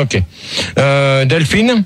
Ok. Delphine.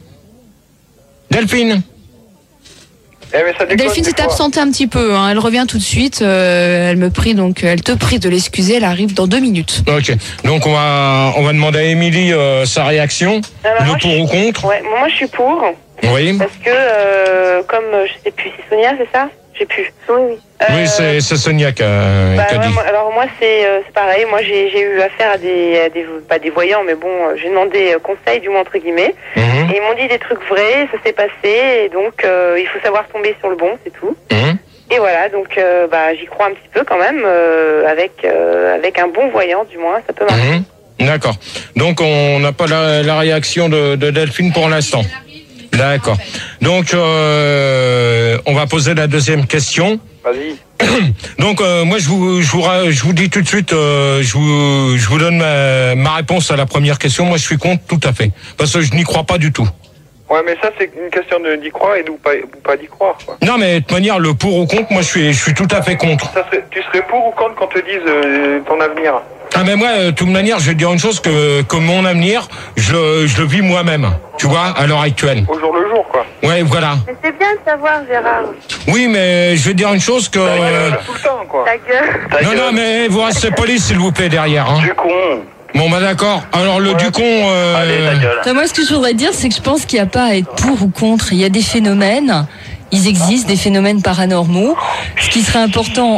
Delphine s'est absentée un petit peu, hein. Elle revient tout de suite. Elle te prie de l'excuser. Elle arrive dans 2 minutes. Ok. Donc on va demander à Émilie sa réaction. Le pour ou contre. Ouais, moi je suis pour. Oui. Parce que comme je sais plus, c'est Sonia, c'est ça? Je sais plus. Oui, c'est Sonia qui a dit. Alors moi c'est pareil. Moi j'ai eu affaire à pas des voyants, mais bon, j'ai demandé conseil du moins entre guillemets. Et ils m'ont dit des trucs vrais, ça s'est passé. Et donc il faut savoir tomber sur le bon, c'est tout. Et voilà, donc j'y crois un petit peu quand même. Avec un bon voyant, du moins, ça peut marcher. D'accord. Donc on n'a pas la réaction de Delphine pour l'instant. D'accord. Donc on va poser la deuxième question. Vas-y. Donc moi je vous dis tout de suite, je vous donne ma réponse à la première question. Moi je suis contre tout à fait, parce que je n'y crois pas du tout. Ouais, mais ça c'est une question d'y croire et de pas d'y croire, quoi. Non, mais de toute manière, le pour ou contre, moi je suis tout à fait contre. Tu serais pour ou contre qu'on te dise ton avenir? Ah, mais moi, de toute manière, je vais te dire une chose, que mon avenir, je le vis moi-même, tu vois, à l'heure actuelle. Au jour le jour, quoi. Ouais, voilà. Mais c'est bien de savoir, Gérard. Oui, mais je vais te dire une chose que... tout le temps, quoi. Ta gueule. Non, mais vous restez poli, s'il vous plaît, derrière. Hein. Du con. Bon, d'accord. Alors, le du con... Allez, ta gueule. Moi, ce que je voudrais dire, c'est que je pense qu'il n'y a pas à être pour ou contre. Il y a des phénomènes... Ils existent, des phénomènes paranormaux. Ce qui serait important,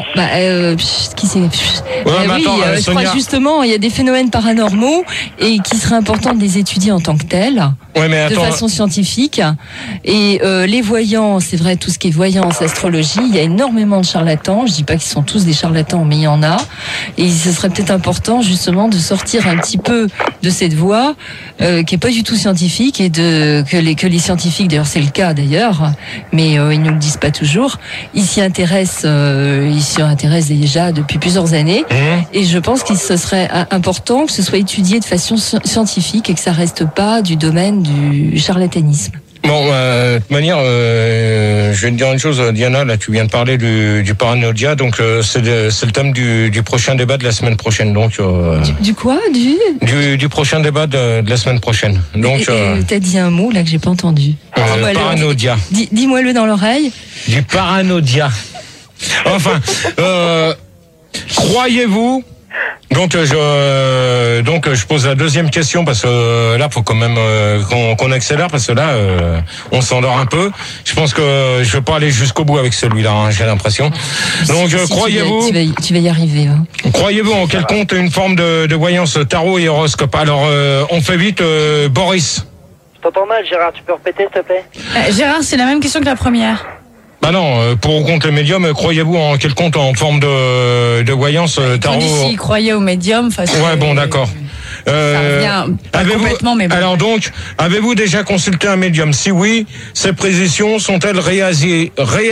je crois justement, il y a des phénomènes paranormaux et qui serait important de les étudier en tant que tels, de façon scientifique. Et les voyants, c'est vrai, tout ce qui est voyance, astrologie, il y a énormément de charlatans. Je dis pas qu'ils sont tous des charlatans, mais il y en a. Et ce serait peut-être important justement de sortir un petit peu de cette voie qui est pas du tout scientifique et que les scientifiques, d'ailleurs c'est le cas d'ailleurs, mais ils ne le disent pas toujours. Ils s'y intéressent déjà depuis plusieurs années. Et je pense qu'il ce serait important que ce soit étudié de façon scientifique et que ça reste pas du domaine du charlatanisme. Bon, de toute manière, je vais te dire une chose, Diana, là tu viens de parler du paranoïa, donc c'est le thème du prochain débat de la semaine prochaine. Donc du quoi du prochain débat de la semaine prochaine. Donc t'as dit un mot là que j'ai pas entendu. Paranoïa. Dis-moi-le dans l'oreille. Du paranoïa. Enfin, croyez-vous? Donc je pose la deuxième question parce que là faut quand même qu'on accélère parce que là on s'endort un peu. Je pense que je vais pas aller jusqu'au bout avec celui-là, hein, j'ai l'impression. Donc croyez-vous tu vas y arriver. Hein. Croyez-vous en quelconque une forme de voyance tarot et horoscope? Alors on fait vite, Boris. Je t'entends mal, Gérard, tu peux répéter s'il te plaît? Gérard, c'est la même question que la première. Bah non, pour ou contre le médium, croyez-vous en quelconque en forme de voyance tarot? On dit s'il croyait au médium. Ouais, bon, d'accord. Ça revient pas complètement, mais bon. Alors donc, avez-vous déjà consulté un médium? Si oui, ces prévisions sont-elles réalisées?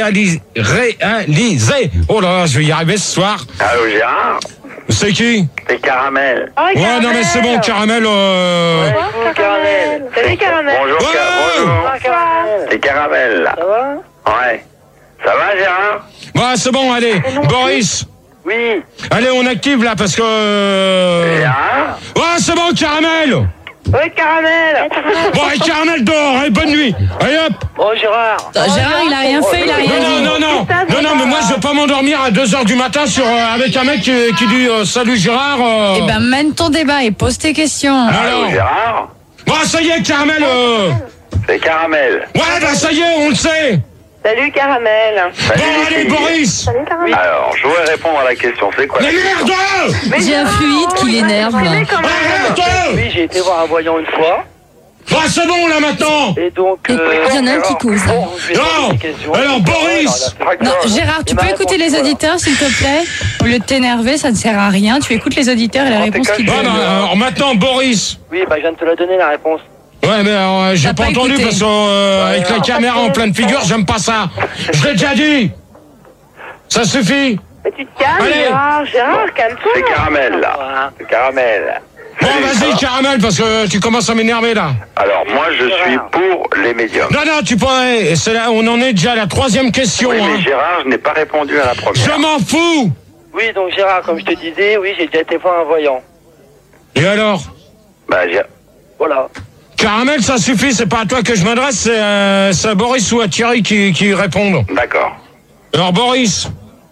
Oh là là, je vais y arriver ce soir. Allô, Gérard? C'est qui? C'est Caramel. Oh, ouais, non mais c'est bon, Caramel. Bonjour, Caramel. Salut, Caramel. Bonjour, Caramel. C'est Caramel, là. Ça va? Ouais. Ça va, Gérard? Bah c'est bon, allez, Boris. Oui. Allez, on active là parce que... Gérard? Ouais, c'est bon, Caramel. Oui, Caramel. Bon, allez, Caramel dehors, allez, bonne nuit. Allez hop. Oh, Gérard. Gérard, il a rien fait, il a rien dit. Non, mais moi je veux pas m'endormir à 2h du matin avec un mec qui dit salut Gérard. Eh ben, mène ton débat et pose tes questions. Allô, Gérard? Bon, ça y est, Caramel. C'est Caramel. Ouais, bah ça y est, on le sait. Salut, Caramel. Bon, allez, Boris. Salut, Caramel. Alors, je voudrais répondre à la question. C'est quoi? Mais merde! J'ai un fluide qui l'énerve. Arrête! Oui, j'ai été voir un voyant une fois. Bah, c'est bon, là, maintenant. Et donc... Il y en a un qui cause. Non. Alors, Boris. Non, Gérard, tu peux écouter les auditeurs, s'il te plaît? Au lieu de t'énerver, ça ne sert à rien. Tu écoutes les auditeurs et la réponse qu'ils donnent. Alors, maintenant, Boris. Oui, bah, je viens de te la donner, la réponse. Ouais, mais j'ai pas entendu écouté. parce que avec la caméra en pleine figure, j'aime pas ça. Je l'ai déjà dit. Ça suffit. Mais tu te calmes, Allez. Gérard, calme-toi. C'est Caramel, là. C'est Caramel. Bon, vas-y, Caramel, parce que tu commences à m'énerver, là. Alors, moi, je suis pour les médiums. Non, tu pourrais. C'est là, on en est déjà à la troisième question. Oui, mais hein. Gérard, je n'ai pas répondu à la première. Je m'en fous. Oui, donc Gérard, comme je te disais, oui, j'ai déjà été voir un voyant. Et alors? Bah, Voilà. Caramel, ça suffit, c'est pas à toi que je m'adresse, c'est à Boris ou à Thierry qui répondent. D'accord. Alors Boris.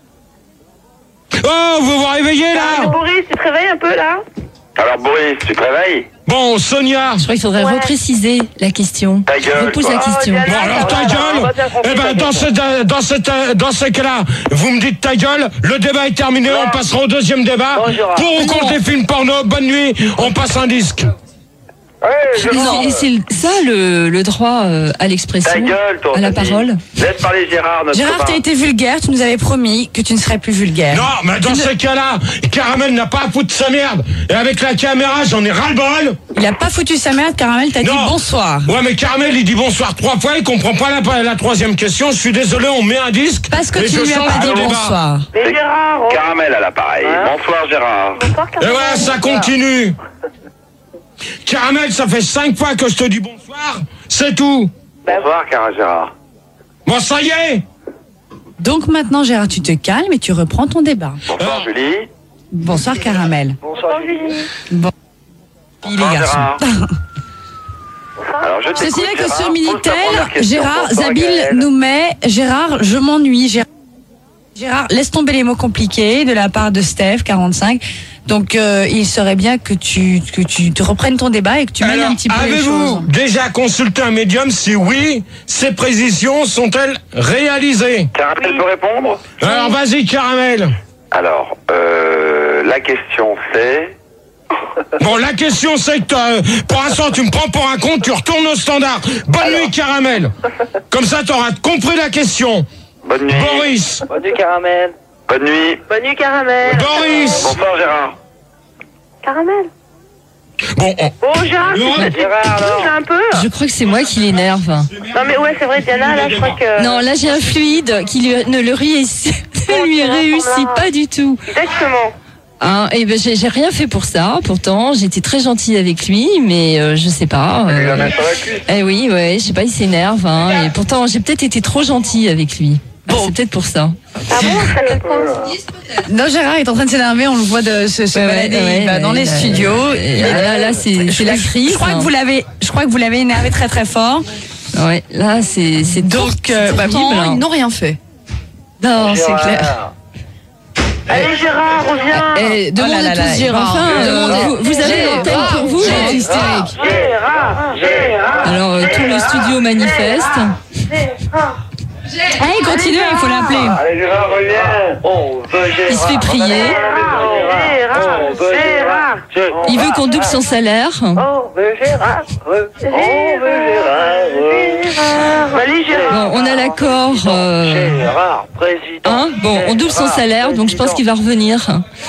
Oh, vous vous réveillez là? Boris, tu te réveilles un peu là? Alors Boris, tu te réveilles? Bon, Sonia. Je crois qu'il faudrait repréciser la question. Ta gueule. Repose la question. Bon, alors ta gueule. Eh ben, dans ce cas-là, vous me dites ta gueule, le débat est terminé, on passera au deuxième débat. Pour ou contre les films porno, bonne nuit, on passe un disque. Et c'est ça le droit à l'expression, Ta gueule, toi, à la parole. Laisse parler Gérard, notre Gérard, t'as été vulgaire, tu nous avais promis que tu ne serais plus vulgaire. Non, mais dans ce cas-là, Caramel n'a pas à foutre sa merde. Et avec la caméra, j'en ai ras-le-bol. Il a pas foutu sa merde, Caramel, t'as dit bonsoir. Ouais, mais Caramel, il dit bonsoir 3 fois, il comprend pas la troisième question. Je suis désolé, on met un disque. Parce que tu lui as pas dit bonsoir. Mais Gérard, Caramel à l'appareil. Bonsoir Gérard. bonsoir, Et voilà, ça continue. Caramel, ça fait 5 fois que je te dis bonsoir, c'est tout. Bonsoir Gérard. Bon, ça y est. Donc maintenant, Gérard, tu te calmes et tu reprends ton débat. Bonsoir Julie. Bonsoir, Caramel. Bonsoir Julie. Bon. Les garçons. Alors, je Je signale que Gérard, sur pose ta Minitel, première question. Gérard Bonsoir, Zabil Gaël. nous met Gérard, je m'ennuie. Gérard, laisse tomber les mots compliqués de la part de Steph, 45. Donc, il serait bien que tu te reprennes ton débat et que tu mènes un petit peu les choses. Avez-vous déjà consulté un médium? Si oui, ces précisions sont-elles réalisées? Caramel peut répondre? Alors, vas-y, Caramel. Alors, la question c'est... Bon, la question c'est que pour l'instant tu me prends pour un con, tu retournes au standard. Bonne nuit Caramel. Comme ça t'auras compris la question. Bonne nuit. Boris. Bonne nuit Caramel. Bonne nuit. bonne nuit Caramel. Boris. Bonsoir Gérard. Caramel. Bon, Oh Gérard, bouge un peu. Je crois que c'est moi qui l'énerve. Non mais ouais, c'est vrai Diana, là je crois que... Non, là j'ai un fluide qui ne lui réussit pas du tout. Exactement. Hein, et ben j'ai rien fait pour ça. Pourtant, j'étais très gentille avec lui, mais je sais pas. Oui, ouais, je sais pas, il s'énerve. Hein, et pourtant, j'ai peut-être été trop gentille avec lui. Bon. C'est peut-être pour ça. Ah bon, ça fait quoi? Non, Gérard est en train de s'énerver, on le voit de se balader il va dans les studios. Là, c'est la crise. Je crois que vous l'avez énervé très très fort. Ouais, là c'est Donc, ils n'ont rien fait. Non, c'est clair. Allez Gérard, reviens. Demandez tous Gérard. Enfin, vous avez l'antenne pour vous, c'est hystérique. Gérard. Alors, tout le studio manifeste. Allez, continue, il faut l'appeler. Allez Gérard, reviens. On veut Gérard. Il se fait prier. Gérard. Il veut qu'on double son salaire. On veut Gérard. Allez Gérard. Bon, on a l'accord. Gérard, président. Hein, bon, on double son salaire, donc je pense qu'il va revenir.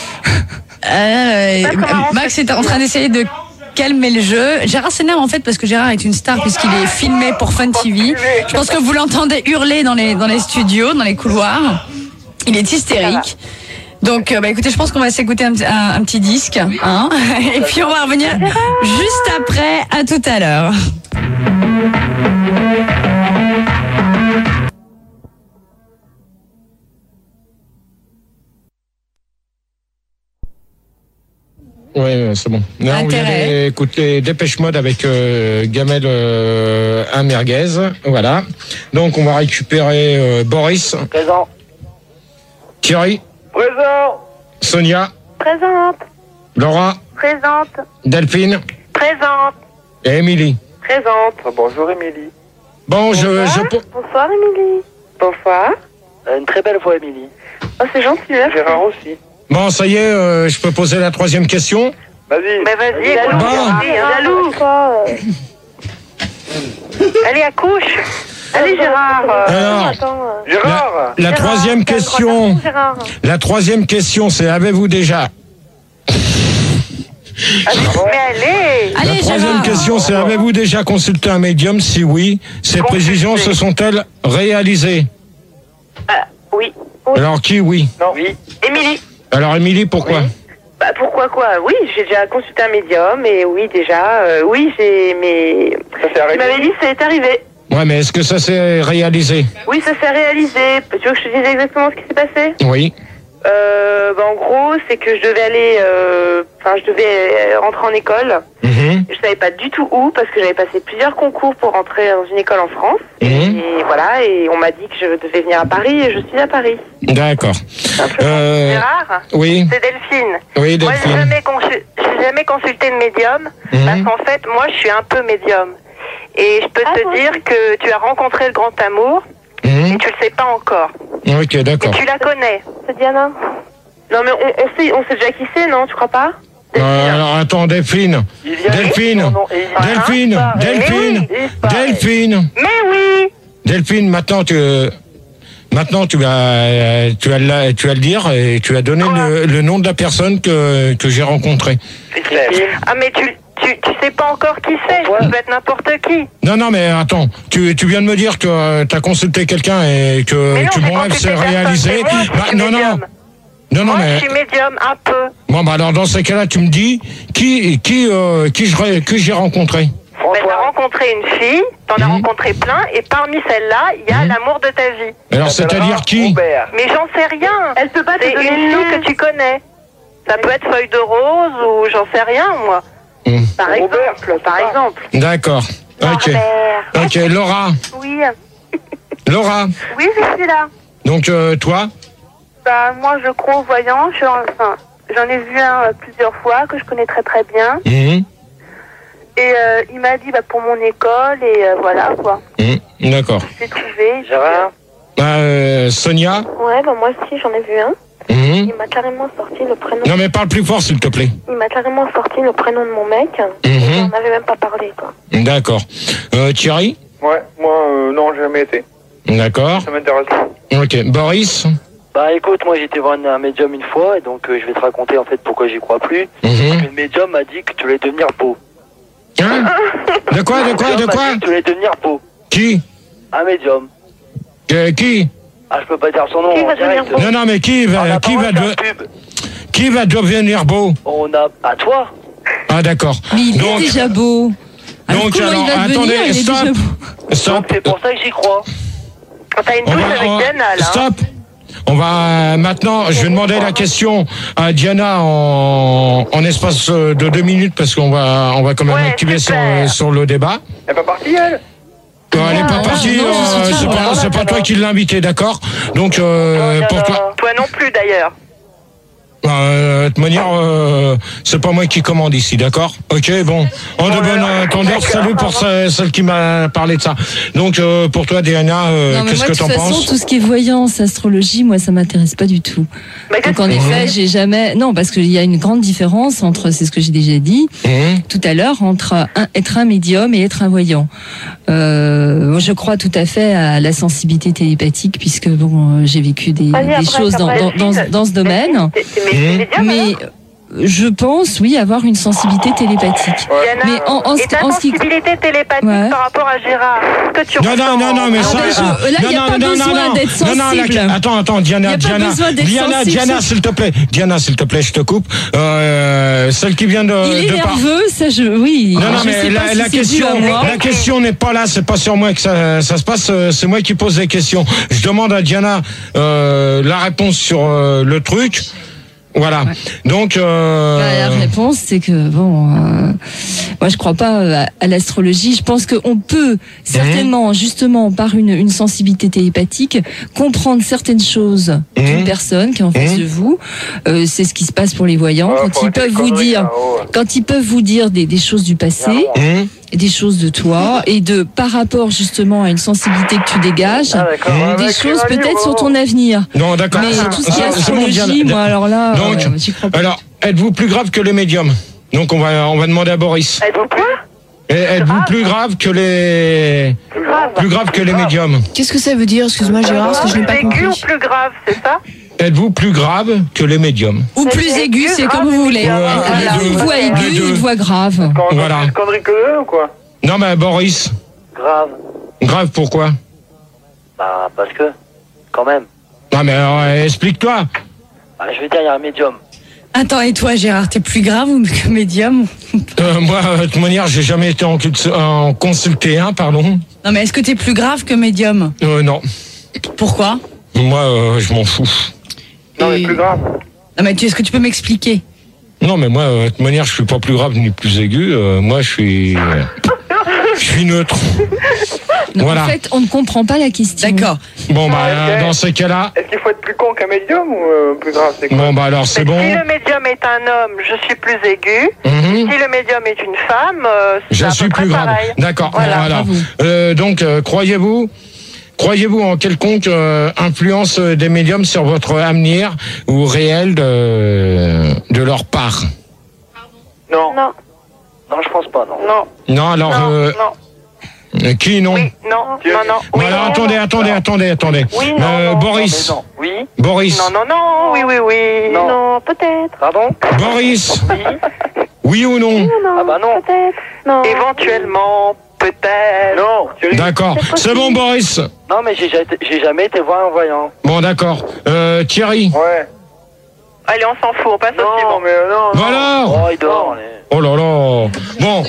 Max est en train d'essayer de calmer le jeu. Gérard s'énerve en fait parce que Gérard est une star puisqu'il est filmé pour Fun TV. Je pense que vous l'entendez hurler dans les studios, dans les couloirs. Il est hystérique. Donc, écoutez, je pense qu'on va s'écouter un petit disque, hein, et puis on va revenir juste après. À tout à l'heure. Oui, c'est bon. Là, on vient d'écouter Dépêche Mode avec Gamel à merguez. Voilà. Donc, on va récupérer Boris. Présent. Thierry. Présent. Sonia. Présente. Laura. Présente. Delphine. Présente. Et Émilie. Présente. Bonjour Émilie. Bon, Bonsoir Émilie. Bonsoir. Une très belle voix Émilie. Oh, c'est gentil, merci. Gérard aussi. Bon, ça y est, je peux poser la troisième question. Vas-y. Mais vas-y, Bon. Allez, accouche. Allez Gérard. Alors, Gérard. la troisième question. Gérard. La troisième question, c'est avez-vous déjà... Mais allez. La troisième question, c'est avez-vous déjà consulté un médium? Si oui, ces précisions se sont-elles réalisées? Oui. Alors qui oui? Non. Oui. Émilie. Alors Émilie, pourquoi? Bah pourquoi quoi? Oui, j'ai déjà consulté un médium et oui déjà, oui mais Ça s'est arrêté. tu m'avais dit que c'est arrivé. Ouais, mais est-ce que ça s'est réalisé? Oui, ça s'est réalisé. Tu veux que je te dise exactement ce qui s'est passé? Oui. En gros, c'est que je devais aller, je devais rentrer en école. Je savais pas du tout où parce que j'avais passé plusieurs concours pour rentrer dans une école en France. Et voilà, et on m'a dit que je devais venir à Paris et je suis à Paris. D'accord. Gérard. Oui. C'est Delphine. Oui, Delphine. Moi, j'ai jamais consulté de médium parce qu'en fait, moi, je suis un peu médium. Et je peux te dire que tu as rencontré le grand amour. Et tu le sais pas encore. Ok, d'accord. Et tu la connais. C'est Diana. Non, mais on sait déjà qui c'est, non? Tu crois pas? Alors attends, Delphine. Delphine. Mais oui. Delphine, maintenant tu vas le dire et tu as donné le nom de la personne que j'ai rencontrée. Ah, mais tu sais pas encore qui c'est, ça peut être n'importe qui. Non, mais attends, tu viens de me dire que tu as consulté quelqu'un et que ton rêve s'est réalisé. Moi, je suis médium un peu. Bon, alors dans ces cas-là, tu me dis qui j'ai rencontré. T'as rencontré une fille, t'en as rencontré plein, et parmi celles-là, il y a l'amour de ta vie. Alors, c'est-à-dire qui? Mais j'en sais rien. Elle peut pas te donner une fille que tu connais. Ça peut être Feuille de Rose ou j'en sais rien, moi. Par exemple. D'accord. Ok, Laura. Oui. Laura. Oui, je suis là. Donc, toi? Moi, je crois aux voyants. J'en ai vu un plusieurs fois que je connais très très bien. Et il m'a dit pour mon école et voilà quoi. D'accord. J'ai trouvé. Sonia? Ouais, moi aussi j'en ai vu un. Il m'a carrément sorti le prénom. Non mais parle plus fort s'il te plaît. Il m'a carrément sorti le prénom de mon mec. Et on n'avait même pas parlé quoi. D'accord. Thierry? Ouais, moi non, j'ai jamais été. D'accord. Ça m'intéresse pas. Ok. Boris? Écoute, moi j'étais voir un médium une fois et donc je vais te raconter en fait pourquoi j'y crois plus. Le médium m'a dit que tu allais devenir beau. Hein? De quoi? Que tu allais devenir beau. Qui? Un médium. Qui? Je peux pas dire son nom en direct. Non, mais qui va devenir beau? À toi. Ah, d'accord. Mais il est déjà beau. Donc, alors, attendez, stop. C'est pour ça que j'y crois. T'as une touche avec Diana, là. Stop. On va maintenant, je vais demander la question à Diana en espace de 2 minutes parce qu'on va quand même activer sur le débat. Elle est pas partie, elle? Elle n'est pas partie, c'est pas toi qui l'as invitée, d'accord? Donc, pour toi. Toi non plus, d'ailleurs. De toute manière, c'est pas moi qui commande ici, d'accord? Ok, bon. En de bonne entendeur, salut pour celle qui m'a parlé de ça. Donc, pour toi, Diana, qu'est-ce que t'en penses? De toute façon, tout ce qui est voyance, astrologie, moi, ça m'intéresse pas du tout. Donc, en effet, j'ai jamais... Non, parce qu'il y a une grande différence entre, c'est ce que j'ai déjà dit tout à l'heure, entre être un médium et être un voyant. Je crois tout à fait à la sensibilité télépathique, puisque bon, j'ai vécu des choses dans ce domaine. Mais je pense, oui, avoir une sensibilité télépathique. Diana, mais ta sensibilité télépathique par rapport à Gérard, que tu ressens? Non, mais ça... Là, il n'y a pas besoin d'être sensible. Attends, Diana, s'il te plaît. Diana, s'il te plaît, je te coupe. Celle qui vient de... Il est nerveux, ça, oui. Non, mais la question n'est pas là, c'est pas sur moi que ça se passe, c'est moi qui pose des questions. Je demande à Diana la réponse sur le truc. Voilà. Donc la réponse c'est que moi je crois pas à l'astrologie. Je pense qu'on peut certainement justement par une sensibilité télépathique comprendre certaines choses d'une personne qui est en face de vous. C'est ce qui se passe pour les voyants quand ils peuvent vous dire des choses du passé. Des choses de toi et par rapport justement à une sensibilité que tu dégages, des choses peut-être sur ton avenir. Non, d'accord. Mais tout ce qui est astrologie, moi alors là, j'y crois pas. Alors, êtes-vous plus grave que les médiums? Donc on va demander à Boris. Êtes-vous quoi? Êtes-vous plus grave que les médiums? Qu'est-ce que ça veut dire? Excuse-moi Gérard, parce que je n'ai pas compris. Aigu ou plus grave, c'est ça? Êtes-vous plus grave que les médiums? Ou plus aigu, c'est comme vous voulez. Une voix aiguë, une voix grave. Voilà. Une connerie que eux ou quoi? Non, mais Boris. Grave. Grave, pourquoi? Parce que, quand même. Non, mais alors, explique-toi. Je veux dire, il y a un médium. Attends, et toi, Gérard, t'es plus grave ou que médium? Moi, de toute manière, j'ai jamais été en consulté, pardon. Non, mais est-ce que t'es plus grave que médium? Non. Pourquoi? Moi, je m'en fous. Non, mais plus grave. Non, mais est-ce que tu peux m'expliquer? Non, mais moi, de toute manière, je suis pas plus grave ni plus aigu. Moi, je suis neutre. Non, voilà. En fait, on ne comprend pas la question. D'accord. Bon, dans ces cas-là. Est-ce qu'il faut être plus con qu'un médium ou plus grave, c'est quoi? Bon, bah alors, c'est bon. Si le médium est un homme, je suis plus aigu. Si le médium est une femme, je suis plus grave. pareil. D'accord. Voilà. Donc, croyez-vous en quelconque influence des médiums sur votre avenir ou réel de leur part? Non. Non. Non, je pense pas, non. Non. Non, alors... Non. Qui non? Oui, non. Dieu. Non. Bon, Oui, alors, non. attendez. Oui, non. Boris. Non, mais non. Oui. Boris. Non. Oui. Non. Non, peut-être. Pardon? Boris. Oui. Oui ou non? Non. Ah bah non. Peut-être. Non. Éventuellement, peut-être. Non. D'accord. C'est bon, Boris. Non, mais j'ai jamais été voir un voyant. Bon, d'accord. Thierry. Ouais. Allez, on s'en fout, on passe au Non, suivant. mais non. Voilà. Oh, il dort, allez. Oh là là. Bon.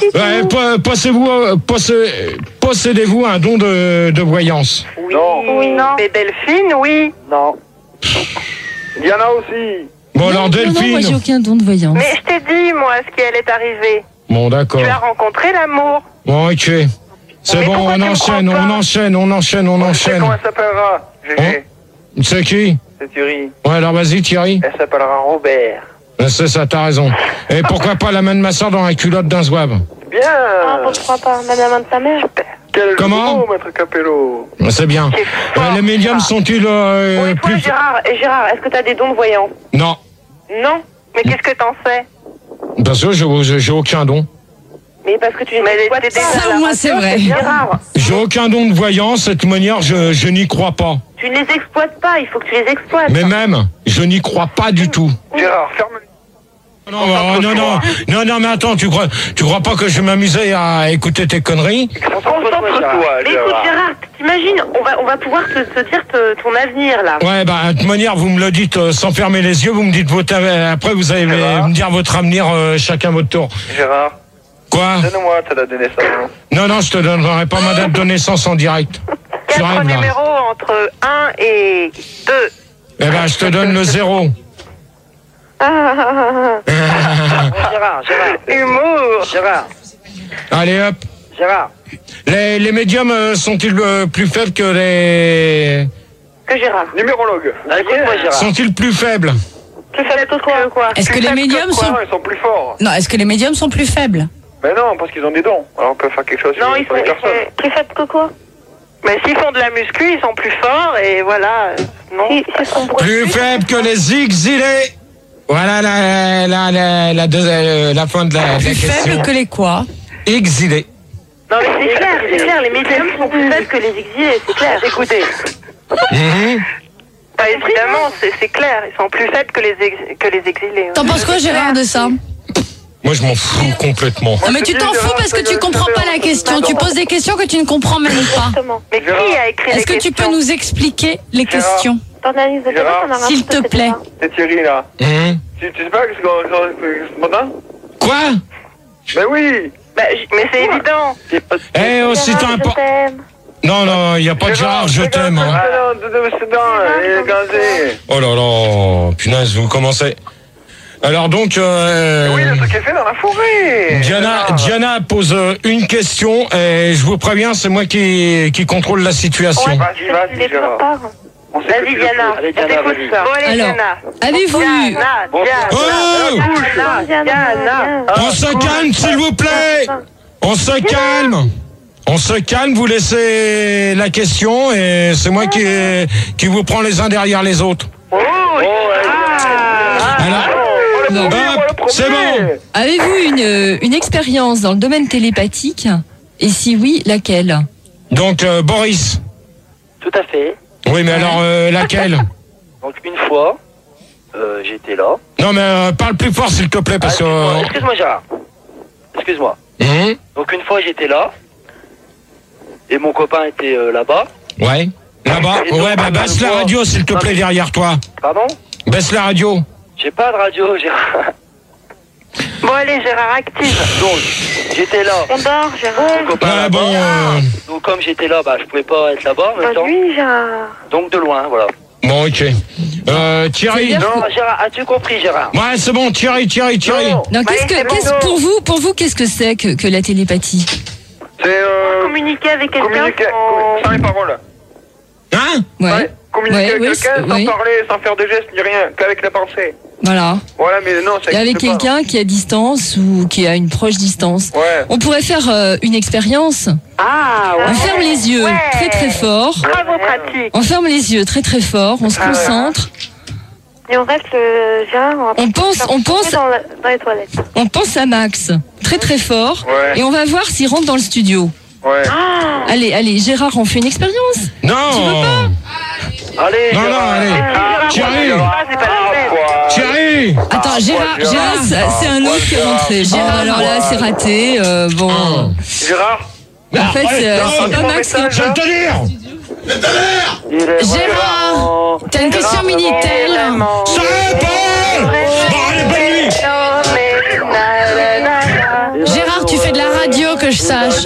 Possédez-vous un don de voyance? Oui. Non. Et Delphine, oui. Non. Diana aussi. Bon, alors Non, Delphine. moi j'ai aucun don de voyance. Mais je t'ai dit, moi, ce qui allait t'arriver. Bon, d'accord. Tu as rencontré l'amour. Bon, ok. C'est Mais bon, pourquoi tu me crois pas on enchaîne. Tu sais comment elle s'appellera? GG. C'est qui? C'est Thierry. Ouais, alors vas-y, Thierry. Elle s'appellera Robert. C'est ça, t'as raison. Et pourquoi pas la main de ma soeur dans la culotte d'un zouave? Bien. Pourquoi pas, madame de sa mère? Quel Comment? mot, maître Capello? C'est bien. Les médiums sont-ils Oui, toi, plus... Gérard, est-ce que tu as des dons de voyance? Non. Non. Mais qu'est-ce que t'en sais? Parce que j'ai aucun don. Mais parce que tu exploites déjà Ça, la au moins, c'est radio, vrai. Gérard. J'ai aucun don de voyance, de toute manière, je n'y crois pas. Tu ne les exploites pas, il faut que tu les exploites. Mais même, je n'y crois pas du tout. Gérard, ferme. Non, mais attends, tu crois pas que je m'amusais à écouter tes conneries? Concentre-toi, Mais écoute, Gérard, t'imagines, on va pouvoir te dire ton avenir, là. Ouais, de toute manière, vous me le dites sans fermer les yeux, vous me dites votre... Après, vous allez me dire votre avenir chacun votre tour. Gérard. Quoi? Donne-moi ta date de naissance. Non, je te donnerai pas ma date de naissance en direct. 4 numéros entre 1 et 2. Eh ben, je te donne le 0. Gérard. Humour. Gérard. Allez, hop. Gérard. Les médiums sont-ils plus faibles que les... Que Gérard. Numérologue. Écoute-moi, Gérard. Sont-ils plus faibles? Plus faible que quoi? Est-ce que les médiums sont... Non, ils sont plus forts. Non, est-ce que les médiums sont plus faibles? Mais non, parce qu'ils ont des dons. Alors on peut faire quelque chose Non, sur les personnes. plus faibles que quoi? Mais s'ils font de la muscu, ils sont plus forts et voilà. Non. Plus faibles que les exilés. Voilà la fin de la Plus question. faibles que les quoi? Exilés. Non, mais c'est clair, les médiums sont plus faibles que les exilés, c'est clair. Écoutez. Bah, évidemment, c'est clair, ils sont plus faibles que les exilés. T'en penses quoi, Gérard, de ça? Moi, je m'en fous complètement. Non, mais tu t'en fous parce que tu comprends pas la question. Tu poses des questions que tu ne comprends même pas. Mais qui a écrit les Est-ce que tu peux nous expliquer les questions? S'il te plaît. C'est Thierry là. Tu sais pas ce matin? Quoi? Mais oui. Mais c'est évident. Eh, aussi important. Non, il n'y a pas de Gérard, je t'aime. Hein. Oh là là, punaise, vous commencez. Alors donc... Oui, le truc est fait dans la forêt. Diana pose une question et je vous préviens, c'est moi qui contrôle la situation. Vas-y, Gérard. Vas-y, Diana. Allez, Diana, Bon, allez, Alors, Diana. avez-vous eu... Diana. On se calme, s'il vous plaît. On se calme, vous laissez la question et c'est moi qui vous prends les uns derrière les autres. Alors, c'est bon. Avez-vous une expérience dans le domaine télépathique? Et si oui, laquelle? Donc, Boris. Tout à fait. Oui, mais alors, laquelle? Donc, une fois, j'étais là. Non, mais parle plus fort, s'il te plaît, parce que... Excuse-moi, Gérard. Excuse-moi. Donc, une fois, j'étais là. Et mon copain était là-bas. Ouais. Là-bas. Ouais, baisse la radio, s'il te plaît, derrière toi. Pardon? Baisse la radio. J'ai pas de radio, Gérard. Bon, allez, Gérard, active. Donc, j'étais là. On dort, Gérard. Mon copain là-bas. Donc, comme j'étais là, je pouvais pas être là-bas en même temps. Oui, Gérard. Donc, de loin, voilà. Bon, ok. Thierry. Non, Gérard, as-tu compris, Gérard? Ouais, c'est bon, Thierry. Non, pour vous, qu'est-ce que c'est que la télépathie? C'est communiquer avec quelqu'un sans les paroles. Hein? Ouais. Communiquer avec quelqu'un sans parler, sans faire de gestes ni rien, qu'avec la pensée. Voilà. Voilà, mais non, ça et avec quelqu'un qui est à distance ou qui est à une proche distance. Ouais. On pourrait faire une expérience. Ah, ouais. On ferme les yeux très très fort. Bravo, pratique. On ferme les yeux très très fort. On se concentre. Et on reste, Gérard, on pense dans les toilettes. On pense à Max très très fort. Ouais. Et on va voir s'il rentre dans le studio. Ouais. Ah. Allez, Gérard, on fait une expérience. Non. Tu veux pas? Allez, non, allez. Thierry. Attends, Gérard, c'est un autre qui est rentré. Gérard, alors là, c'est raté. Bon. Gérard. En fait, c'est pas Max qui Je vais te dire. Gérard, t'as une question Minitel. Ça répond. Bon, allez, bonne nuit. Gérard, tu fais de la radio, que je sache.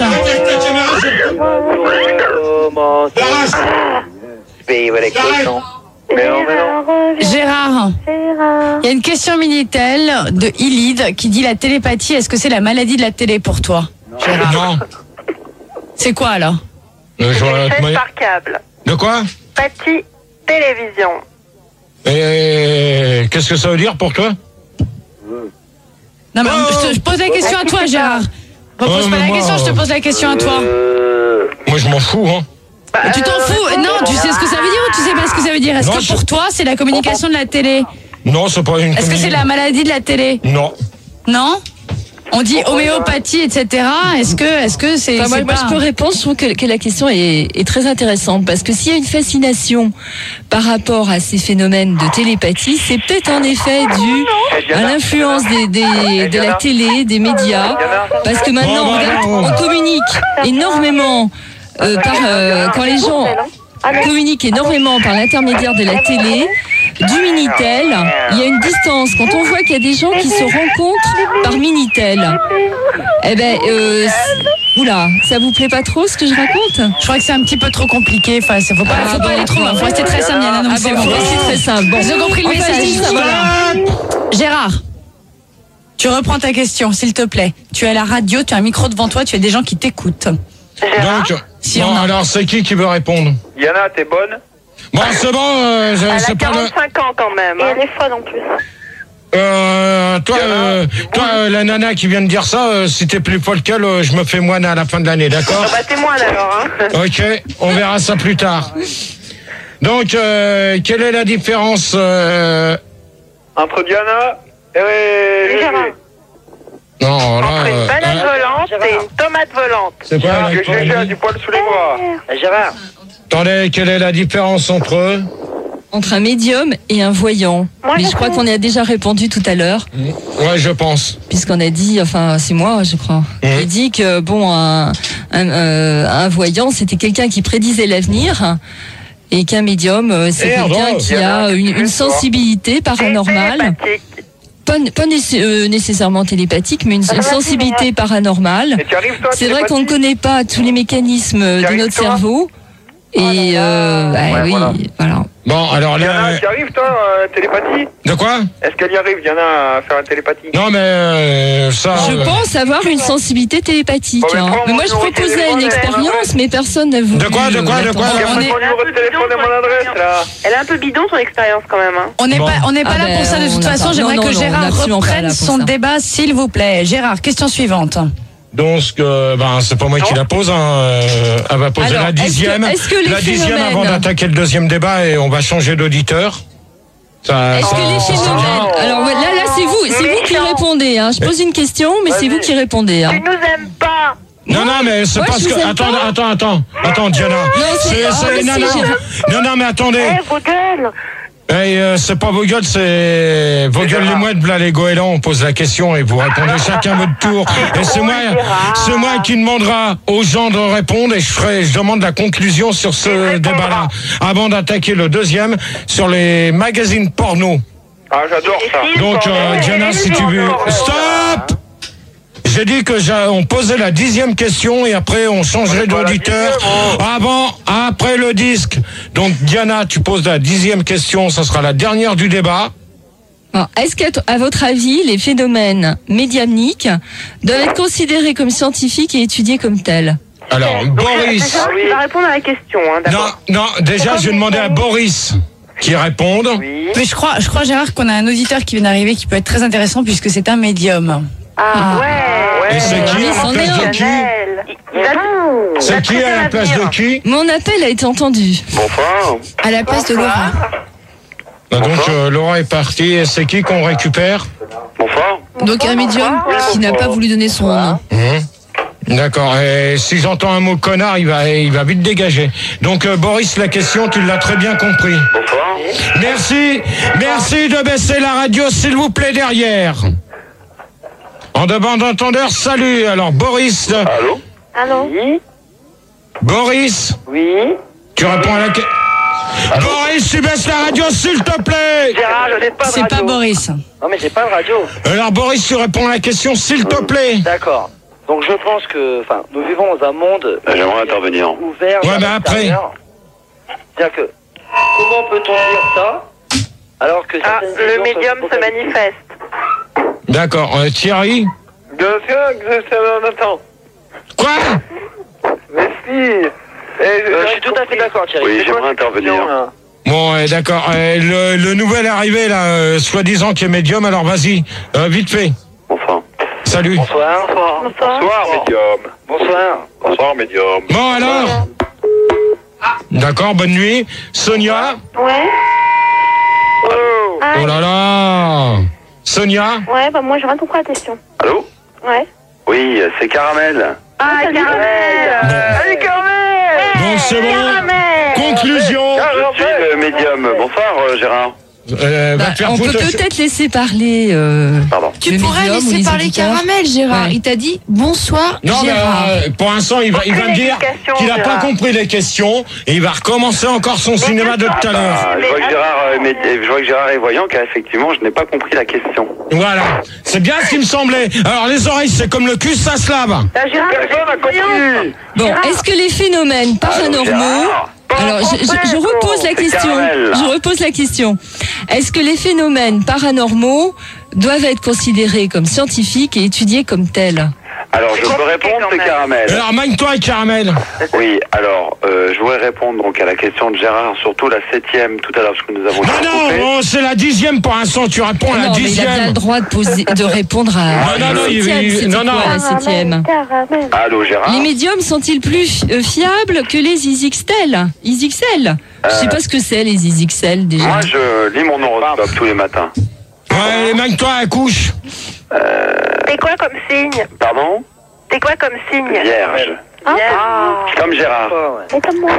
Gérard, il y a une question Minitel de Ilid qui dit la télépathie, est-ce que c'est la maladie de la télé pour toi? Gérard. Non. C'est quoi alors? Par câble. De quoi? Pathie télévision. Et qu'est-ce que ça veut dire pour toi? Non mais je pose la question à toi, Gérard. Repose pas la question, je te pose la question à toi. Moi je m'en fous, hein. Tu t'en fous? Non, tu sais ce que ça veut dire ou tu sais pas ce que ça veut dire? Est-ce que pour toi c'est la communication de la télé? Non, c'est pas une. Est-ce que c'est la maladie de la télé? Non. Non? On dit homéopathie, etc. Est-ce que c'est... Moi, je peux répondre. Je trouve que la question est très intéressante parce que s'il y a une fascination par rapport à ces phénomènes de télépathie, c'est peut-être en effet dû à l'influence de la télé, des médias, parce que maintenant on communique énormément quand les gens communiquent énormément par l'intermédiaire de la télé, du Minitel, il y a une distance. Quand on voit qu'il y a des gens qui se rencontrent par Minitel, oula, ça vous plaît pas trop ce que je raconte? Je crois que c'est un petit peu trop compliqué. Enfin, faut pas aller trop loin. Faut rester très simple, Yana. Donc c'est bon. C'est très simple. Bon, j'ai compris le message. Voilà. Gérard, tu reprends ta question, s'il te plaît. Tu es à la radio, tu as un micro devant toi, tu as des gens qui t'écoutent. Donc, bon, alors c'est qui veut répondre? Yana, t'es bonne? Bon, c'est bon, Elle a c'est pas 45 ans quand même. Et elle est folle en plus. Toi, la nana qui vient de dire ça, si t'es plus folle qu'elle, je me fais moine à la fin de l'année, d'accord? Bah t'es moine alors, hein. Ok, on verra ça plus tard. Donc, quelle est la différence entre Diana et Gérard? Non, là, entre une banane volante et une tomate volante. C'est pas que Gégé a du poil sous les bras. Gérard. Attendez, quelle est la différence entre eux? Entre un médium et un voyant. Mais je crois qu'on y a déjà répondu tout à l'heure. Ouais, je pense. Puisqu'on a dit, enfin, c'est moi, je crois. J'ai dit que, bon, un voyant, c'était quelqu'un qui prédisait l'avenir. Et qu'un médium, c'est quelqu'un qui a une sensibilité paranormale. Pas nécessairement télépathique, mais une sensibilité paranormale. C'est vrai qu'on ne connaît pas tous les mécanismes de notre cerveau. Et oui, voilà. Bon, alors là. Diana, tu arrives toi, télépathie? De quoi? Est-ce qu'elle y arrive, Diana, à faire la télépathie? Non, mais ça. Je pense avoir une sensibilité télépathique. Bon, mais moi, je proposais une expérience, mais personne n'a voulu. De quoi? Elle a mon numéro de téléphone et mon adresse, là. Elle est un peu bidon son expérience quand même. Hein. On n'est pas là pour ça de toute façon. J'aimerais que Gérard reprenne son débat, s'il vous plaît. Gérard, question suivante. Donc, c'est pas moi qui la pose. Elle va poser la 10e. Est-ce que la 10e avant d'attaquer le deuxième débat et on va changer d'auditeur. Est-ce que les phénomènes... Alors là, c'est vous qui répondez. Hein. Je pose une question, mais c'est vous qui répondez. Hein. Tu nous aimes pas. Non, mais c'est parce que... Attends, Diana. Non, mais attendez. Vos gueules. C'est pas vos gueules, c'est vos gueules les mouettes, là, les goélands. On pose la question et vous répondez chacun votre tour. Et c'est moi qui demandera aux gens de répondre et je demande la conclusion sur ce débat-là. Avant d'attaquer le deuxième sur les magazines porno. Ah, j'adore ça. Donc, Diana, si tu veux... Stop! j'ai dit que on posait la 10e question et après on changerait d'auditeur après le disque. Donc Diana, tu poses la 10e question, ça sera la dernière du débat. Alors, est-ce qu'à votre avis, les phénomènes médiumniques doivent être considérés comme scientifiques et étudiés comme tels? Alors, Boris. Tu vas répondre à la question. Non, déjà, je vais demander à Boris qui réponde. Oui. Mais je crois, Gérard, qu'on a un auditeur qui vient d'arriver qui peut être très intéressant puisque c'est un médium. Ah ouais. Et c'est qui à la place de qui? C'est qui à la place de qui? Mon appel a été entendu. Bonsoir. À la place de Laura. Donc Laura est partie et c'est qui qu'on récupère? Bonsoir. Donc un médium qui n'a pas voulu donner son nom. D'accord. Et si j'entends un mot connard, il va vite dégager. Donc Boris, la question, tu l'as très bien compris. Bonsoir. Merci de baisser la radio, s'il vous plaît, derrière. En demande d'entendeur, salut. Alors Boris. Allô? Allô? Oui. Boris. Oui. Tu réponds à la question. Boris, tu baisses la radio, s'il te plaît. Gérard, je n'ai pas de radio. C'est pas Boris. Non, mais j'ai pas de radio. Alors Boris, tu réponds à la question, s'il te plaît. D'accord. Donc je pense que, nous vivons dans un monde J'aimerais intervenir. Ouvert. Ouais, mais après. C'est-à-dire que, comment peut-on dire ça alors que le médium se manifeste. D'accord. Thierry. Bien sûr que c'est un attend. Quoi? Mais si. Je suis tout à fait d'accord, Thierry. Oui, j'aimerais intervenir. Bon, d'accord. Le nouvel arrivé, là, soi-disant qui est médium, alors vas-y, vite fait. Bonsoir. Salut. Bonsoir. Bonsoir, médium. Bonsoir. Bonsoir, médium. Bon, alors. D'accord, bonne nuit. Sonia. Ouais. Oh là là. Sonia. Ouais, bah moi je réponds pas à la question. Allô? Ouais. Oui, c'est Caramel. Ah, Caramel. Allez, Caramel. Bon, c'est bon. Conclusion. Je suis le médium. Bonsoir, Gérard. Va te faire On peut foutre. peut-être laisser parler. Pardon. Tu Le pourrais médium ou laisser les parler auditeurs. Caramel, Gérard. Ouais. Il t'a dit bonsoir, Non, mais Gérard. pour l'instant, il va me dire qu'il n'a pas compris les questions et il va recommencer encore son cinéma de tout à l'heure. Je vois que Gérard est voyant car effectivement, je n'ai pas compris la question. Voilà. C'est bien ce qui me semblait. Alors, les oreilles, c'est comme le cul, ça se lave. Gérard, Personne n'a compris. Bon, est-ce que les phénomènes paranormaux... Gérard. Alors, je repose la question. Caramel. Je repose la question. Est-ce que les phénomènes paranormaux doivent être considérés comme scientifiques et étudiés comme tels? Alors, je peux répondre, c'est Caramel. Alors, magne-toi, Caramel. Oui, alors, je voudrais répondre donc à la question de Gérard, surtout la 7e tout à l'heure, parce que nous avons... Non, c'est la 10e pour l'instant, tu réponds à la Non, mais il a bien 10e. le droit de répondre à Non, la 7e. non, non. La 7e. Caramel. Allô, Gérard? Les médiums sont-ils plus fiables que les ISXL? Je sais pas ce que c'est, les ISXL, déjà. Moi, je lis mon horoscope tous les matins. Ouais, magne-toi à la couche. T'es quoi comme signe? Pardon? T'es quoi comme signe? Vierge. Comme Gérard. Et comme moi.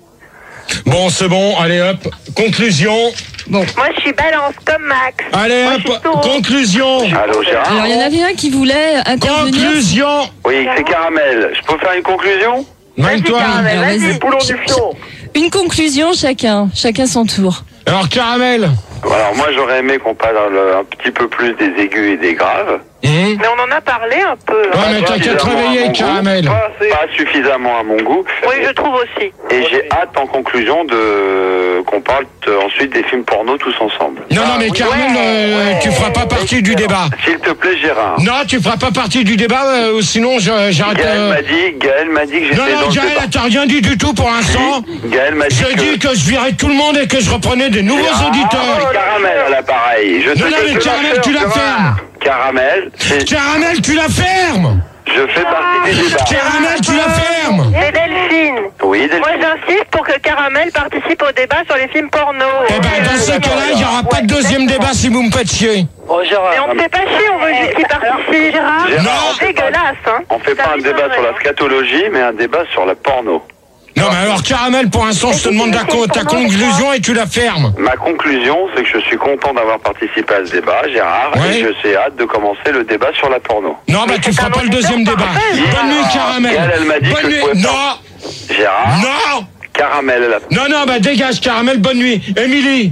Bon, c'est bon, allez hop. Conclusion. Moi je suis balance comme Max. Allez Moi, je suis hop, taureau. conclusion. Allô, Gérard? Alors, il y en avait un qui voulait intervenir. Conclusion. Oui, c'est Caramel. Je peux faire une conclusion? Magne-toi. Alors, vas-y. Poulon du fion. Une conclusion chacun son tour. Alors, Caramel. Alors, moi, j'aurais aimé qu'on parle un petit peu plus des aigus et des graves. Mais on en a parlé un peu. Ouais, mais t'as qu'à te réveiller, Caramel. Pas suffisamment à mon goût. Oui, je trouve aussi. Et j'ai hâte en conclusion qu'on parle ensuite des films porno tous ensemble. Non, mais Caramel, tu feras pas partie du débat. S'il te plaît, Gérard. Non, tu feras pas partie du débat, sinon j'arrête. Gaël m'a dit que j'étais dans le Gaël, débat. t'as rien dit du tout pour l'instant. Gaël m'a dit Je dis que je virais tout le monde et que je reprenais des nouveaux auditeurs. Caramel à l'appareil. Non, mais Caramel, tu la fermes. Caramel, Caramel, tu la fermes. je fais partie des débats. Caramel, tu la fermes. C'est Delphine. Oui, Delphine. Moi j'insiste pour que Caramel participe au débat sur les films porno. Eh ben, dans ce cas-là, il n'y aura pas de deuxième débat si vous me faites chier. Oh, Gérard. Mais on ne fait pas chier, on veut juste qu'il participe. Gérard, Non. c'est dégueulasse, hein. On fait pas un débat sur la scatologie, mais un débat sur la porno. Non, mais alors, Caramel, pour l'instant, je te demande ta conclusion et tu la fermes. Ma conclusion, c'est que je suis content d'avoir participé à ce débat, Gérard, Ouais. et je suis hâte de commencer le débat sur la porno. Non, bah, tu feras pas le deuxième débat. Bonne nuit, Caramel. Gaël, elle m'a dit Bonne que je nuit. pouvais pas. Non. Gérard, Non. Caramel, elle a... Non, bah, dégage, Caramel, bonne nuit. Émilie.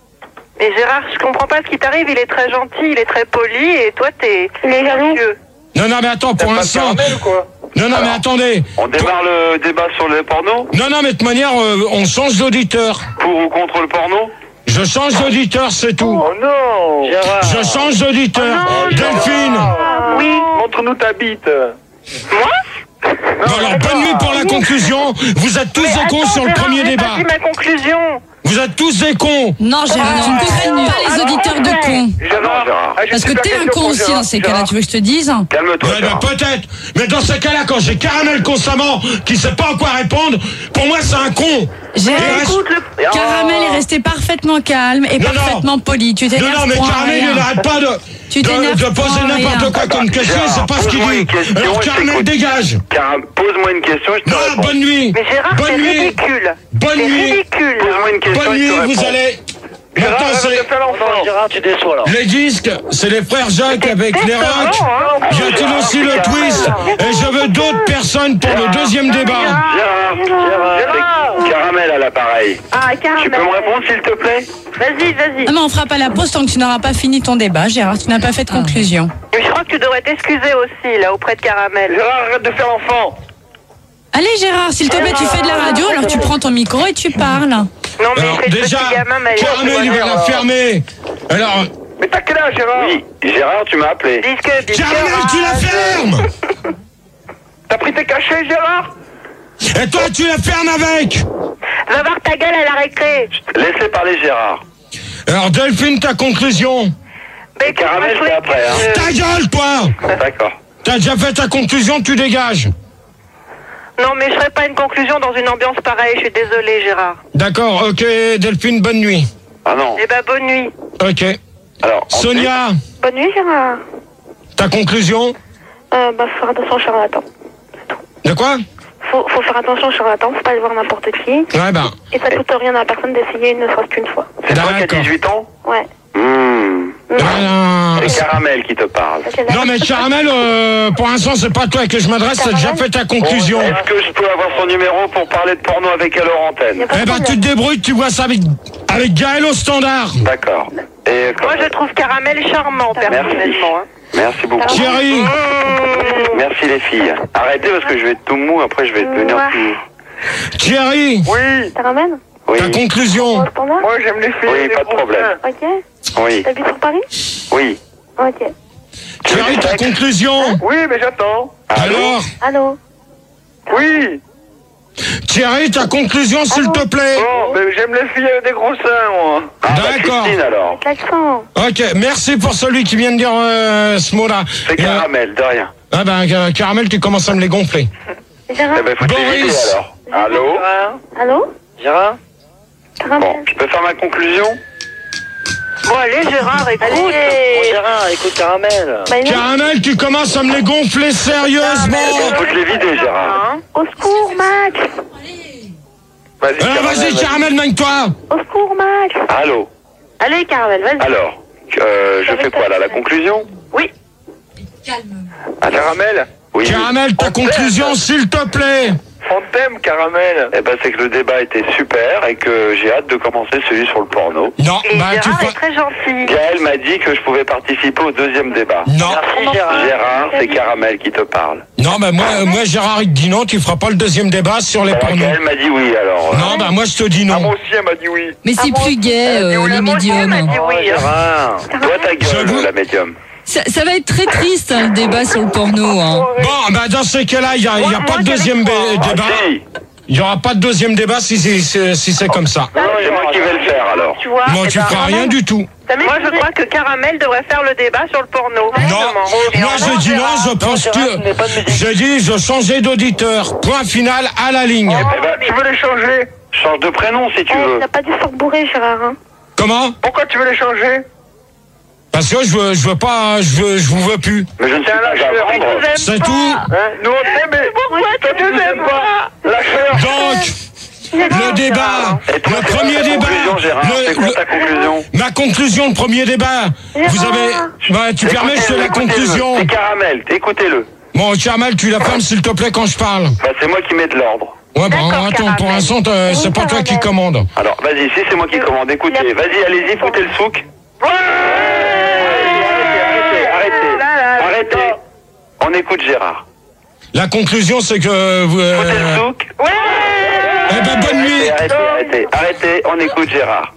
Mais Gérard, je comprends pas ce qui t'arrive, il est très gentil, il est très poli, et toi t'es... Il est jaloux. Non, mais attends, pour l'instant... Non, mais attendez. On démarre le débat sur le porno? Non, mais de toute manière, on change d'auditeur. Pour ou contre le porno? Je change d'auditeur, c'est tout. Oh non, Gérard. Je change d'auditeur. Delphine. Oui. Montre-nous ta bite. Moi? Bon, alors, bonne nuit pour la conclusion. Vous êtes tous des cons sur le premier débat. C'est ma conclusion. Vous êtes tous des cons. Non, Gérard, tu ne traites pas les auditeurs de cons. Gérard. Parce que t'es un con aussi dans ces cas-là, tu veux que je te dise? Calme-toi. Peut-être. Mais dans ces cas-là, quand j'ai Caramel constamment qui sait pas à quoi répondre, pour moi, c'est un con. Caramel est resté parfaitement calme et parfaitement poli. Tu t'énerves. Non, mais Caramel, il n'arrête pas de poser n'importe quoi comme question, c'est pas ce qu'il dit. Alors, Caramel, dégage. Pose-moi une question, je te réponds. Non, bonne nuit. Mais Gérard, c'est ridicule. Bonne nuit. Ridicule. Pose-moi une question, Bonne nuit, vous allez... Maintenant, c'est... Gérard, tu déçois là. Les disques, c'est les frères Jacques avec les rocs. J'ai aussi le twist. Et je veux d'autres personnes pour le deuxième débat. Gérard, Caramel à l'appareil. Ah, Caramel. Tu peux me répondre, s'il te plaît? Vas-y. Non, mais on fera pas la pause tant que tu n'auras pas fini ton débat, Gérard. Tu n'as pas fait de conclusion. Mais je crois que tu devrais t'excuser aussi, là, auprès de Caramel. Gérard, arrête de faire l'enfant. Allez, Gérard, s'il te plaît, tu fais de la radio, alors tu prends ton micro et tu parles. Non, mais Alors, c'est déjà, petit gamin, mais Caramel, il va la fermer. Alors, Mais t'as quel âge, Gérard? Oui, Gérard, tu m'as appelé. Caramel, tu la fermes. T'as pris tes cachets, Gérard? Et toi, tu la fermes avec. Va voir ta gueule à la récré. Laissez parler Gérard. Alors, Delphine, ta conclusion. Mais Caramel, c'est après, hein. Ta gueule, toi. D'accord. T'as déjà fait ta conclusion, tu dégages. Non, mais je ferai pas une conclusion dans une ambiance pareille, je suis désolée, Gérard. D'accord, ok, Delphine, bonne nuit. Ah non. Eh ben, bonne nuit. Ok. Alors, Sonia, Bonne nuit, Gérard. ta conclusion. Faut faire attention, charlatan. De quoi? Faut faire attention, charlatan, faut pas aller voir n'importe qui. Ouais, ben. Et ça coûte rien à la personne d'essayer ne serait-ce qu'une fois. C'est toi qui as 18 ans? Ouais. C'est Caramel qui te parle. Non, mais Caramel, pour l'instant, c'est pas toi que je m'adresse, t'as déjà fait ta conclusion. Est-ce que je peux avoir son numéro pour parler de porno avec elle hors antenne? Eh ben, tu te débrouilles, tu vois ça avec Gaël au standard. D'accord. Et Moi, je trouve Caramel charmant, personnellement. Merci beaucoup. Thierry. Merci les filles. Arrêtez parce que je vais être tout mou, après je vais devenir tout... Thierry. Oui. Caramel? Oui. Ta conclusion. Moi, j'aime les filles. Oui, pas de problème. Ok. Oui. T'habites sur Paris? Oui. Ok. Thierry, ta conclusion. Oui, mais j'attends. Alors, Allô? Oui. Thierry, ta conclusion, s'il te plaît. Bon, mais j'aime les filles avec des gros seins, moi. Ah, bah, D'accord. Christine, alors. L'accent. Ok, merci pour celui qui vient de dire ce mot-là. C'est Caramel, de rien. Ah ben, Caramel, tu commences à me les gonfler. Gérard? Eh ben, faut t'éviter alors. Allô? Allô? Gérard? Caramel? Bon, je peux faire ma conclusion? Bon, allez, Gérard, écoute. Bon, Gérard, écoute Caramel. Caramel, tu commences à me les gonfler sérieusement. Il faut te les vider, Gérard. Au secours, Max. Vas-y, Alors vas-y, Caramel, mène-toi. Au secours, Max. Allô? Allez, Caramel, vas-y. Alors, je fais quoi là? La conclusion? Oui. Caramel? Oui. Caramel, ta conclusion, s'il te plaît. On t'aime, Caramel. Eh ben, c'est que le débat était super et que j'ai hâte de commencer celui sur le porno. Non, Et bah tu Gérard fais... est très gentil. Gaël m'a dit que je pouvais participer au deuxième débat. Non, Merci Gérard. Gérard, c'est Caramel qui te parle. non, bah moi Gérard, il te dit non, tu feras pas le deuxième débat sur les Alors, pornos. Gaël m'a dit oui, alors. Non, bah moi je te dis Ah, non. moi aussi, elle m'a dit oui. Mais c'est plus gai, les médiums. Elle m'a dit oui. Gérard, toi ta gueule, J'avoue. la médium. Ça va être très triste, hein, le débat sur le porno. Hein. Bon, bah dans ces cas-là, il y a pas de deuxième débat. Si. Il y aura pas de deuxième débat si c'est comme ça. Non, c'est moi qui vais le faire alors. Tu vois? Moi, tu feras rien du tout. Moi, je crois que Caramel devrait faire le débat sur le porno. Non, moi je dis non, je pense que... Je dis, je changeais d'auditeur. Point final à la ligne. Eh ben, Tu veux les changer? change de prénom si tu veux. Il n'a pas dû se faire bourrer, Gérard. Hein. Comment? Pourquoi tu veux les changer? Parce que je veux pas, je vous veux plus. Mais je ne suis pas à vendre. C'est tout. Hein? Nous, on t'aime, mais pourquoi toi, tu nous aimes pas? Lâche-leur. Donc, le débat, Et toi, le c'est premier quoi ta débat, conclusion, Gérard C'est quoi ta conclusion? ma conclusion, le premier débat, vous avez, bah, tu permets, je fais la conclusion. C'est Caramel, écoutez-le. Bon, Caramel, tu la fermes s'il te plaît quand je parle. Bah, c'est moi qui mets de l'ordre. Ouais, bah, D'accord, attends, pour Caramel. l'instant, c'est pas toi qui commande. Alors, vas-y, si c'est moi qui commande, écoutez, vas-y, allez-y, foutez le souk. Arrêtez. On écoute Gérard. La conclusion, c'est que vous... Foutez le souk. Ouais. Eh ben, bonne nuit. Arrêtez, on écoute Gérard.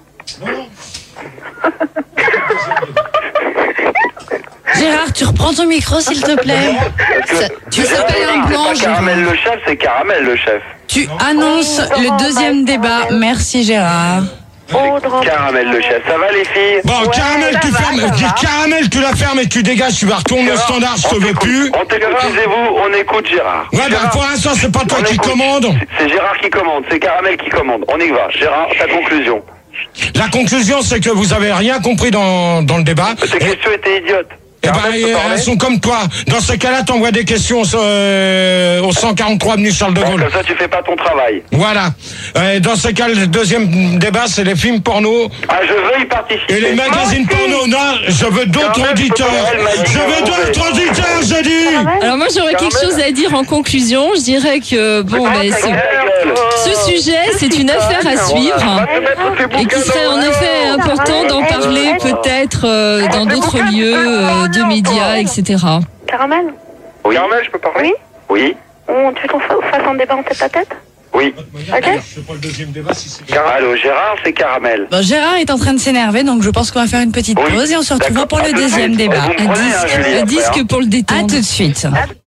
Gérard, tu reprends ton micro, s'il te plaît. Tu s'appelles un blanc, Gérard. Caramel le chef, c'est Caramel le chef. Tu annonces le deuxième débat. Merci, Gérard. Caramel le chef, ça va les filles? Bon, Caramel, tu fermes. Caramel, tu la fermes et tu dégages, tu vas retourner au standard, je te veux plus. On t'écoute, taisez-vous, on écoute Gérard. Ouais, bah pour l'instant, c'est pas toi qui commande. C'est Gérard qui commande, c'est Caramel qui commande. On y va. Gérard, ta conclusion. La conclusion, c'est que vous avez rien compris dans le débat. Tes questions étaient idiotes. Eh ben, elles sont comme toi. Dans ce cas-là, t'envoies des questions au 143 avenue Charles de Gaulle. Comme ça, tu fais pas ton travail. Voilà. Dans ce cas, le deuxième débat, c'est les films porno. Ah, je veux y participer. Et les magazines porno. Non, je veux d'autres auditeurs. Je veux d'autres auditeurs, je dis. Alors moi, j'aurais quelque chose à dire en conclusion. Je dirais que, bon, ce sujet, c'est une affaire à suivre. Et qu'il serait en effet important d'en parler peut-être dans d'autres lieux de médias, etc. Caramel? Oui. Caramel, je peux parler? Oui. Tu veux qu'on fasse un débat en tête à tête? Oui. Ok. Allô, Gérard, c'est Caramel. Bon, Gérard est en train de s'énerver, donc je pense qu'on va faire une petite pause et on se retrouvera pour le deuxième débat. Un disque pour le détendre. À tout de suite.